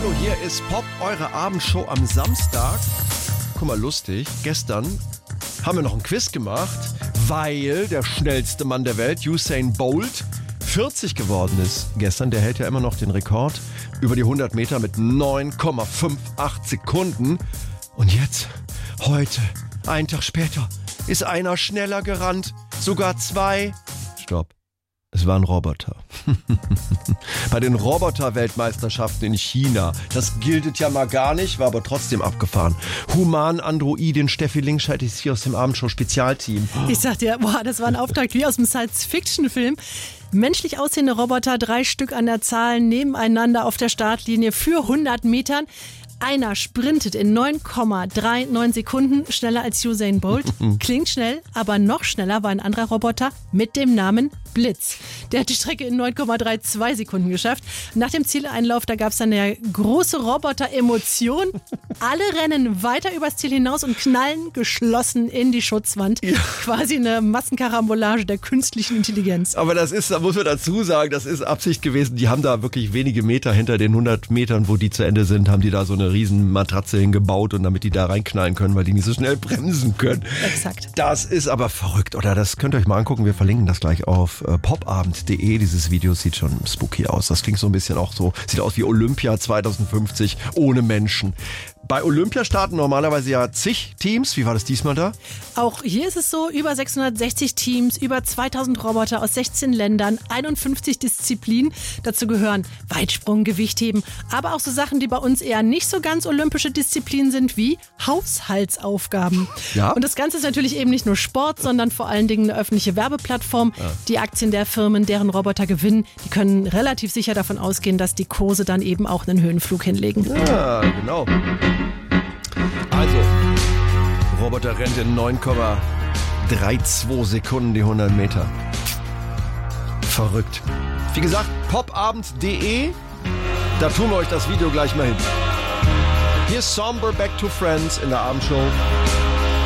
Hallo, hier ist Pop, eure Abendshow am Samstag. Guck mal, lustig, gestern haben wir noch ein Quiz gemacht, weil der schnellste Mann der Welt, Usain Bolt, 40 geworden ist. Gestern, der hält ja immer noch den Rekord über die 100 Meter mit 9,58 Sekunden. Und jetzt, heute, einen Tag später, ist einer schneller gerannt. Sogar zwei. Stopp. Es war ein Roboter. Bei den Roboter-Weltmeisterschaften in China. Das giltet ja mal gar nicht, war aber trotzdem abgefahren. Human-Androidin Steffi Linkscheid ist hier aus dem Abendshow-Spezialteam. Ich sag dir, das war ein Auftakt wie aus einem Science-Fiction-Film. Menschlich aussehende Roboter, 3 Stück an der Zahl, nebeneinander auf der Startlinie für 100 Metern. Einer sprintet in 9,39 Sekunden, schneller als Usain Bolt. Klingt schnell, aber noch schneller war ein anderer Roboter mit dem Namen Blitz. Der hat die Strecke in 9,32 Sekunden geschafft. Nach dem Zieleinlauf, da gab es dann eine große Roboter-Emotion. Alle rennen weiter übers Ziel hinaus und knallen geschlossen in die Schutzwand. Ja. Quasi eine Massenkarambolage der künstlichen Intelligenz. Aber das ist, da muss man dazu sagen, das ist Absicht gewesen. Die haben da wirklich wenige Meter hinter den 100 Metern, wo die zu Ende sind, haben die da so eine riesen Matratze hingebaut und damit die da reinknallen können, weil die nicht so schnell bremsen können. Exakt. Das ist aber verrückt, oder? Das könnt ihr euch mal angucken. Wir verlinken das gleich auf popabend.de. Dieses Video sieht schon spooky aus. Das klingt so ein bisschen auch so, sieht aus wie Olympia 2050 ohne Menschen. Bei Olympia starten normalerweise ja zig Teams. Wie war das diesmal da? Auch hier ist es so, über 660 Teams, über 2000 Roboter aus 16 Ländern, 51 Disziplinen. Dazu gehören Weitsprung, Gewichtheben, aber auch so Sachen, die bei uns eher nicht so ganz olympische Disziplinen sind, wie Haushaltsaufgaben. Ja? Und das Ganze ist natürlich eben nicht nur Sport, sondern vor allen Dingen eine öffentliche Werbeplattform. Ja. Die Aktien der Firmen, deren Roboter gewinnen, die können relativ sicher davon ausgehen, dass die Kurse dann eben auch einen Höhenflug hinlegen. Ja, genau. Also, Roboter rennt in 9,32 Sekunden die 100 Meter. Verrückt. Wie gesagt, popabend.de, da tun wir euch das Video gleich mal hin. Hier ist Somber Back to Friends in der Abendshow.